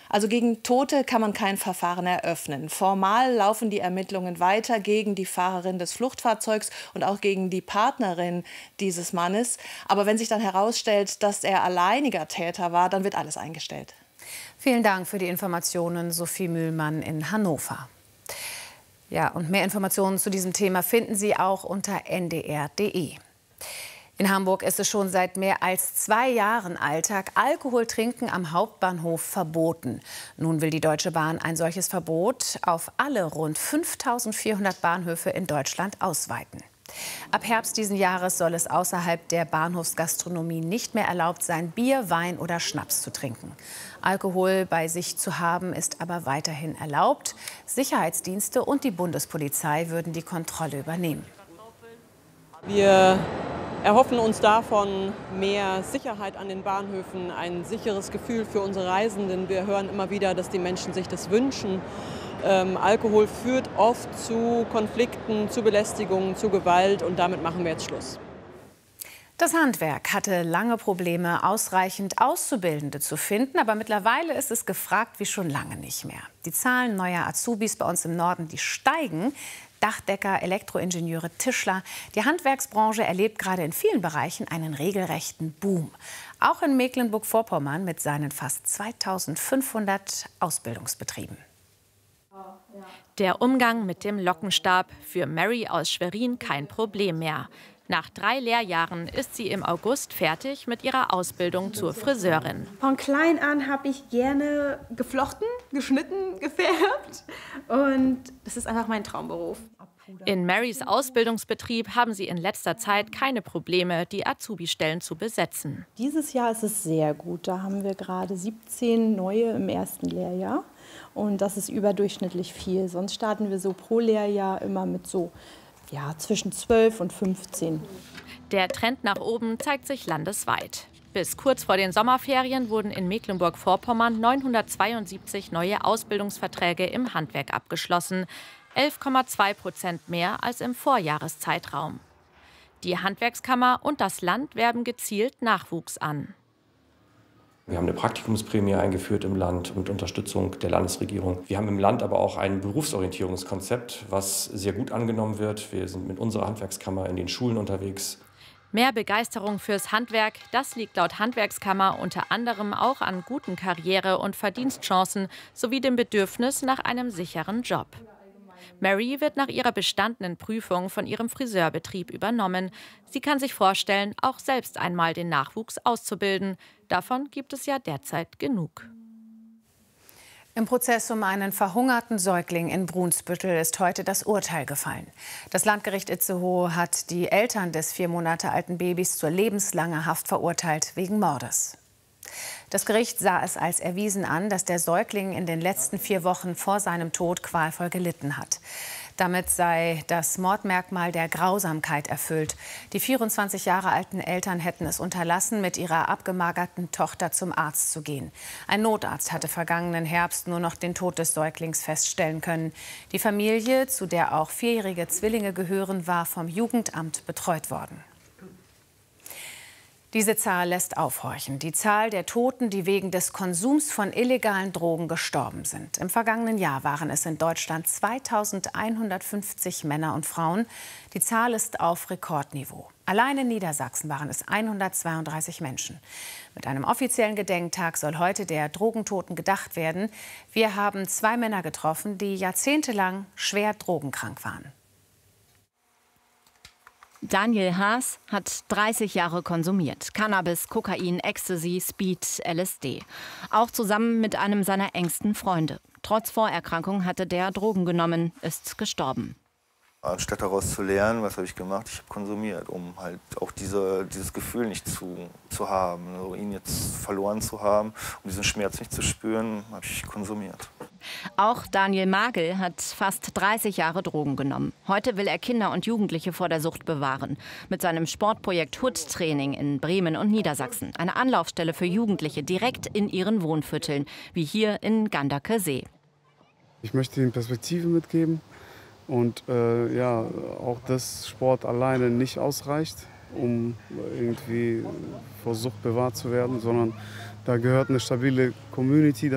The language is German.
Also gegen Tote kann man kein Verfahren eröffnen. Formal laufen die Ermittlungen weiter gegen die Fahrerin des Fluchtfahrzeugs und auch gegen die Partnerin dieses Mannes. Aber wenn sich dann herausstellt, dass er alleiniger Täter war, dann wird alles eingestellt. Vielen Dank für die Informationen, Sophie Mühlmann in Hannover. Ja, und mehr Informationen zu diesem Thema finden Sie auch unter ndr.de. In Hamburg ist es schon seit mehr als 2 Jahren Alltag, Alkohol trinken am Hauptbahnhof verboten. Nun will die Deutsche Bahn ein solches Verbot auf alle rund 5.400 Bahnhöfe in Deutschland ausweiten. Ab Herbst diesen Jahres soll es außerhalb der Bahnhofsgastronomie nicht mehr erlaubt sein, Bier, Wein oder Schnaps zu trinken. Alkohol bei sich zu haben ist aber weiterhin erlaubt. Sicherheitsdienste und die Bundespolizei würden die Kontrolle übernehmen. Wir erhoffen uns davon mehr Sicherheit an den Bahnhöfen, ein sicheres Gefühl für unsere Reisenden. Wir hören immer wieder, dass die Menschen sich das wünschen. Alkohol führt oft zu Konflikten, zu Belästigungen, zu Gewalt und damit machen wir jetzt Schluss. Das Handwerk hatte lange Probleme, ausreichend Auszubildende zu finden, aber mittlerweile ist es gefragt wie schon lange nicht mehr. Die Zahlen neuer Azubis bei uns im Norden, die steigen. Dachdecker, Elektroingenieure, Tischler. Die Handwerksbranche erlebt gerade in vielen Bereichen einen regelrechten Boom. Auch in Mecklenburg-Vorpommern mit seinen fast 2.500 Ausbildungsbetrieben. Der Umgang mit dem Lockenstab, für Mary aus Schwerin kein Problem mehr. Nach 3 Lehrjahren ist sie im August fertig mit ihrer Ausbildung zur Friseurin. Von klein an habe ich gerne geflochten, geschnitten, gefärbt und das ist einfach mein Traumberuf. In Marys Ausbildungsbetrieb haben sie in letzter Zeit keine Probleme, die Azubi-Stellen zu besetzen. Dieses Jahr ist es sehr gut. Da haben wir gerade 17 neue im ersten Lehrjahr. Und das ist überdurchschnittlich viel. Sonst starten wir so pro Lehrjahr immer mit so zwischen 12 und 15. Der Trend nach oben zeigt sich landesweit. Bis kurz vor den Sommerferien wurden in Mecklenburg-Vorpommern 972 neue Ausbildungsverträge im Handwerk abgeschlossen. 11,2% mehr als im Vorjahreszeitraum. Die Handwerkskammer und das Land werben gezielt Nachwuchs an. Wir haben eine Praktikumsprämie eingeführt im Land mit Unterstützung der Landesregierung. Wir haben im Land aber auch ein Berufsorientierungskonzept, was sehr gut angenommen wird. Wir sind mit unserer Handwerkskammer in den Schulen unterwegs. Mehr Begeisterung fürs Handwerk, das liegt laut Handwerkskammer unter anderem auch an guten Karriere- und Verdienstchancen sowie dem Bedürfnis nach einem sicheren Job. Mary wird nach ihrer bestandenen Prüfung von ihrem Friseurbetrieb übernommen. Sie kann sich vorstellen, auch selbst einmal den Nachwuchs auszubilden. Davon gibt es ja derzeit genug. Im Prozess um einen verhungerten Säugling in Brunsbüttel ist heute das Urteil gefallen. Das Landgericht Itzehoe hat die Eltern des 4 Monate alten Babys zur lebenslanger Haft verurteilt wegen Mordes. Das Gericht sah es als erwiesen an, dass der Säugling in den letzten 4 Wochen vor seinem Tod qualvoll gelitten hat. Damit sei das Mordmerkmal der Grausamkeit erfüllt. Die 24 Jahre alten Eltern hätten es unterlassen, mit ihrer abgemagerten Tochter zum Arzt zu gehen. Ein Notarzt hatte vergangenen Herbst nur noch den Tod des Säuglings feststellen können. Die Familie, zu der auch 4-jährige Zwillinge gehören, war vom Jugendamt betreut worden. Diese Zahl lässt aufhorchen. Die Zahl der Toten, die wegen des Konsums von illegalen Drogen gestorben sind. Im vergangenen Jahr waren es in Deutschland 2.150 Männer und Frauen. Die Zahl ist auf Rekordniveau. Allein in Niedersachsen waren es 132 Menschen. Mit einem offiziellen Gedenktag soll heute der Drogentoten gedacht werden. Wir haben 2 Männer getroffen, die jahrzehntelang schwer drogenkrank waren. Daniel Haas hat 30 Jahre konsumiert. Cannabis, Kokain, Ecstasy, Speed, LSD. Auch zusammen mit einem seiner engsten Freunde. Trotz Vorerkrankung hatte der Drogen genommen, ist gestorben. Anstatt daraus zu lernen, was habe ich gemacht? Ich habe konsumiert, um halt auch dieses Gefühl nicht zu haben. Also ihn jetzt verloren zu haben, um diesen Schmerz nicht zu spüren, habe ich konsumiert. Auch Daniel Magel hat fast 30 Jahre Drogen genommen. Heute will er Kinder und Jugendliche vor der Sucht bewahren. Mit seinem Sportprojekt Hood Training in Bremen und Niedersachsen. Eine Anlaufstelle für Jugendliche direkt in ihren Wohnvierteln, wie hier in Ganderkesee. Ich möchte ihnen Perspektive mitgeben. Und auch dass Sport alleine nicht ausreicht, um irgendwie vor Sucht bewahrt zu werden, sondern da gehört eine stabile Community